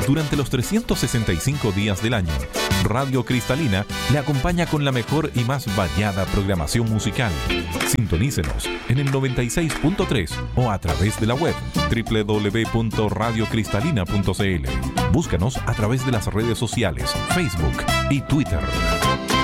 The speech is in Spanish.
Durante los 365 días del año, Radio Cristalina le acompaña con la mejor y más variada programación musical. Sintonícenos en el 96.3 o a través de la web www.radiocristalina.cl. Búscanos a través de las redes sociales, Facebook y Twitter.